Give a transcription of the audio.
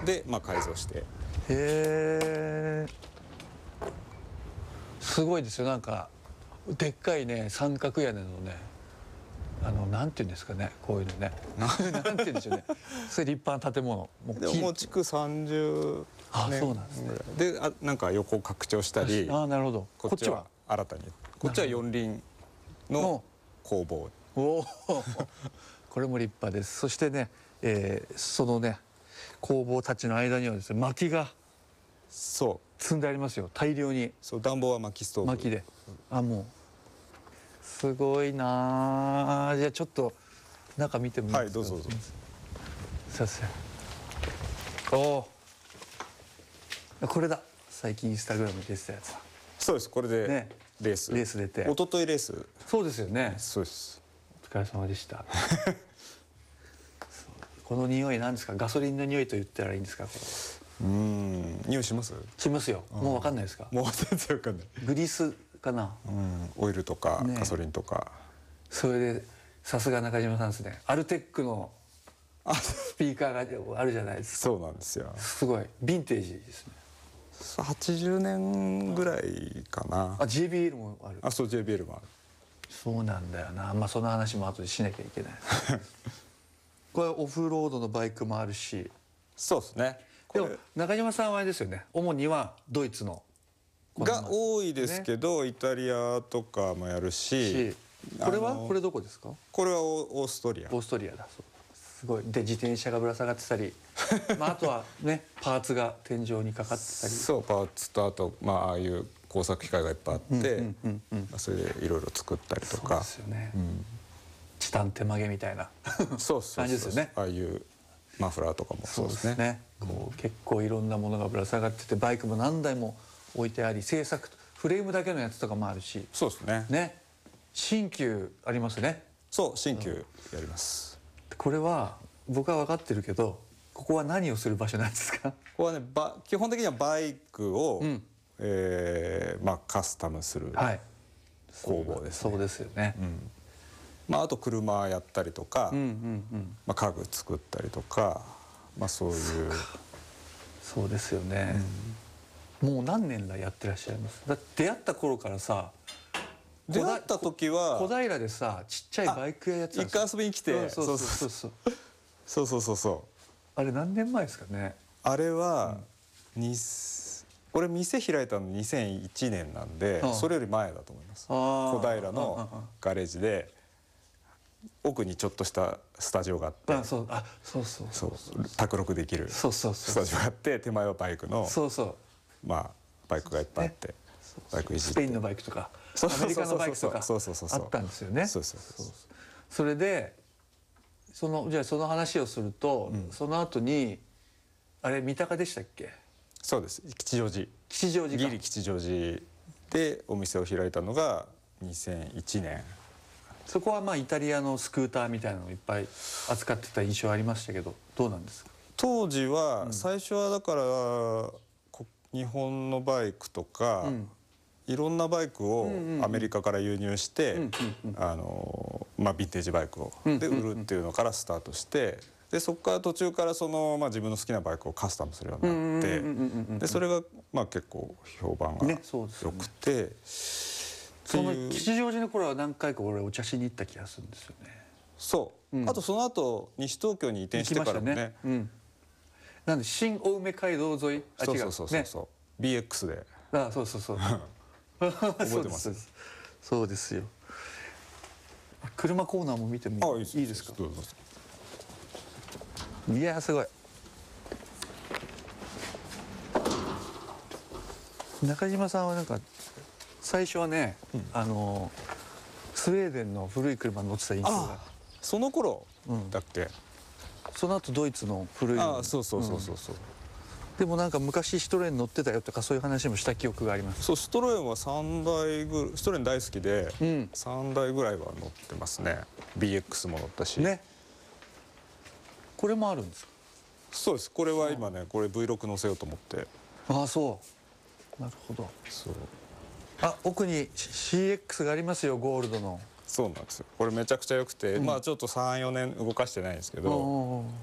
で、まあ、改造して。 へえ、すごいですよ。なんかでっかいね三角屋根のね、なんていうんですかね、こういうのねなんていうんでしょうね、それ立派な建物、 でももう築30年そうなんですね。 で、なんか横拡張したり、 なるほど。 こっちは新たに、こっちは四輪の工房。 おおこれも立派です。そしてね、そのね工房たちの間にはですね、薪が積んでありますよ、大量に。 そう、暖房は薪ストーブ。 薪で、もうすごいなあ。じゃあちょっと中見てもいいですか。 はい、どうぞどうぞ。 すいません。おお、これだ、最近インスタグラムに出てたやつだ。 そうです、これでね、 レース出て、 一昨日レース。 そうですよね。 そうです。 お疲れ様でしたこの匂いなんですか。ガソリンの匂いと言ったらいいんですか。これ匂いします？ しますよ。もうわかんないですか。 もう全然わかんない。 グリスかな。 オイルとかガソリンとか。 それでさすが中島さんですね。アルテックのスピーカーがあるじゃないですか。 そうなんですよ。 すごいヴィンテージですね。 80年ぐらいかな。 JBL もある。 そう、JBL もある。 そうなんだよな。まあその話も後でしなきゃいけないこれオフロードのバイクもあるし。 そうですね。 でも中島さんはあれですよね、主にはドイツのが多いですけど、イタリアとかもやるし。 これはこれどこですか。 これはオーストリア。 オーストリアだ。そう、すごい。で自転車がぶら下がってたりあとはねパーツが天井にかかってたり。 そう、パーツと、あとああいう工作機械がいっぱいあって、それでいろいろ作ったりとか。そうですよね。チタン手曲げみたいな感じですよね。 ああいうマフラーとかもそうですね。 こう結構いろんなものがぶら下がってて、バイクも何台も置いてあり、製作フレームだけのやつとかもあるし。 そうですね。 ね、新旧ありますね。 そう、新旧やります。 これは僕は分かってるけど、ここは何をする場所なんですか。こここはね、基本的にはバイクを、カスタムする工房ですね。 そうですよね。 あと車やったりとか、家具作ったりとか、そういう。 そうですよね。もう何年来やってらっしゃいます。だって出会った頃からさ、 出会った時は小平でさ、ちっちゃいバイク屋やってたんですよ。 一回遊びに来て。そうあれ何年前ですかね。 あれは俺店開いたの2001年なんで、それより前だと思います。小平のガレージで奥にちょっとしたスタジオがあって、卓録できるスタジオがあって、手前はバイクのバイクがいっぱいあって、バイクいじって、 スペインのバイクとかアメリカのバイクとかあったんですよね。それでじゃあその話をすると、その後にあれ三鷹でしたっけ。 そうです、吉祥寺ギリ吉祥寺でお店を開いたのが2001年。 そこはイタリアのスクーターみたいなのをいっぱい扱ってた印象ありましたけど、どうなんですか。 当時は最初はだから日本のバイクとかいろんなバイクをアメリカから輸入してヴィンテージバイクをで売るっていうのからスタートして、でそこから途中から自分の好きなバイクをカスタムするようになって、でそれが結構評判が良くて。 その吉祥寺の頃は何回か俺お茶しに行った気がするんですよね。 そう、あとその後西東京に移転してからもね。 なんで新青梅街道沿い、 そう BX で。 そう覚えてます。そうですよ。車コーナーも見てもいいですか。いやすごい。中島さんはなんか最初はね、スウェーデンの古い車に乗ってた印象が。 その頃だっけ。 その後ドイツの古い。 そう。 でもなんか昔シトロエン乗ってたよとかそういう話もした記憶があります。 そう、シトロエンは3台ぐらい、シトロエン大好きで3台ぐらいは乗ってますね。 BX も乗ったしね。 これもあるんですか。 そうです。これは今ね、これ V6 乗せようと思って。 そうなるほど。奥に CX がありますよ、ゴールドの。 そうなんですよ。これめちゃくちゃ良くて、ちょっと3、4年動かしてないんですけど。